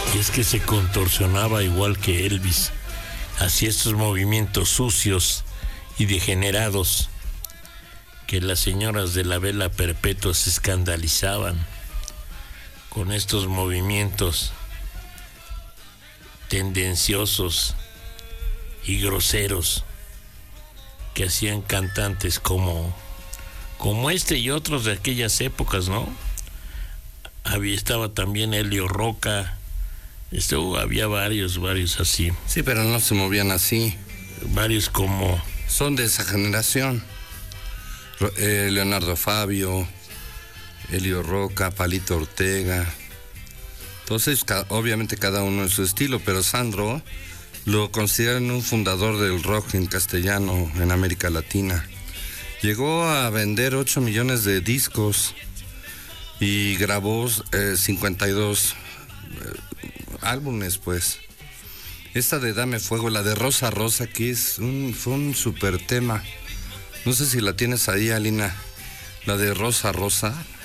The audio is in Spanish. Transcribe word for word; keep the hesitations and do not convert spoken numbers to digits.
Y es que se contorsionaba igual que Elvis. Hacía estos movimientos sucios y degenerados que las señoras de la vela perpetua se escandalizaban con estos movimientos tendenciosos y groseros que hacían cantantes como, como este y otros de aquellas épocas, ¿no? Había, estaba también Elio Roca, esto, había varios, varios así. Sí, pero no se movían así. Varios como... Son de esa generación. Eh, Leonardo Fabio, Elio Roca, Palito Ortega. Entonces, ca- obviamente cada uno en su estilo, pero Sandro lo consideran un fundador del rock en castellano en América Latina. Llegó a vender ocho millones de discos y grabó eh, cincuenta y dos eh, álbumes, pues. Esta de Dame Fuego, la de Rosa Rosa, que es un, fue un super tema. No sé si la tienes ahí, Alina. La de Rosa Rosa.